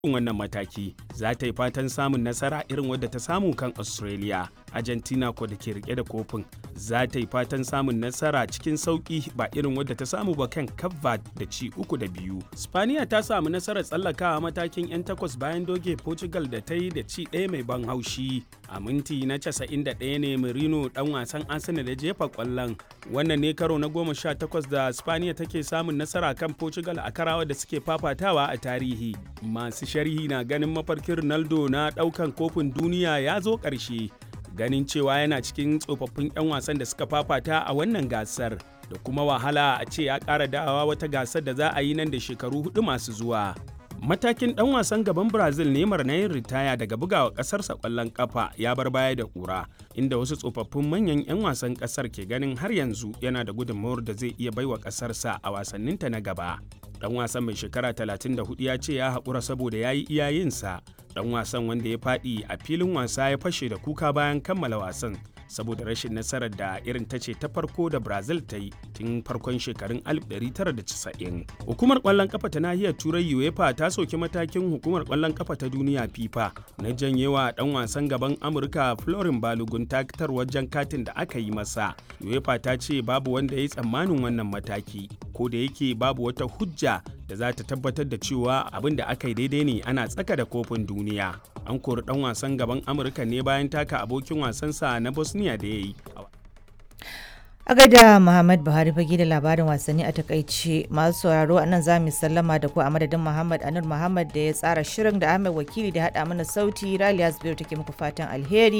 wannan mataki za ta yi fatan samun nasara irin wadda ta samu kan Australia. Argentina ko da ke rike da kofin za ta yi fatan samun nasara cikin sauki ba irin wadda ta samu ba kan Cape Verde da ci 3-2. Spaniya ta samu nasarar tsallakawa matakin 'yan takwas bayan doge Portugal da ta yi da ci ɗaya mai ban haushi. A minti na 91 ne Merino dan wasan Arsenal da jefa kwallon. Wannan ne karo na 18 da Spaniya take samun nasara kan Portugal a karawa da suke fafatawa a tarihi. Masu sharhi na ganin mafarkin Ronaldo na daukan kofin duniya ya zo ƙarshe, ganin cewa yana cikin tsofaffin 'yan wasan da suka fafata a wannan gasar, da kuma wahala a ce ya ƙara dawowa wata gasar da za a yi nan da shekaru 4 masu zuwa. Matakin ɗan wasan gaban Brazil Neymar na yin ritaya daga bugawa ƙasarsa ƙwallon ƙafa ya bar baya da ƙura, inda wasu tsofaffin manyan 'yan wasan ƙasar ke ganin har yanzu yana da gudunmawar da zai iya baiwa ƙasarsa a wasanninta na gaba. Ɗan wasan mai shekara 34 ya ce ya haƙura saboda ya yi iyayensa. Ɗan wasan wanda ya faɗi a filin wasa ya fashe da kuka bayan kammala wasan saboda rashin nasarar da irin ta ce ta farko da Brazil ta yi tun farkon shekarun 1990. Hukumar ƙwallon ƙafa ta nahiyar Turai UEFA ta soki matakin hukumar ƙwallon ƙafa ta duniya FIFA na janyewa ɗan wasan gaban Amurka Florin Balogun takatarwar jan katin da aka yi masa. UEFA ta ce babu wanda ya yi tsammanin wannan mataki, ko da yake babu wata hujja da za ta tabbatar da cewa abin da aka yi daidai ne ana tsaka da kofin duniya. An kori ɗan wasan gaban Amurka ne bayan taka abokin wasansa na Bosnia da ya yi. A gaida Muhammad Buhari fage da labarin wasanni a takaice. Masu sauraro a nan za mu sallama da ku a madadin Muhammad Anur Muhammad da ya tsara shirin, da Ahmed Wakili da haɗa mana sauti. Raliya Zubairu take muku fatan alheri.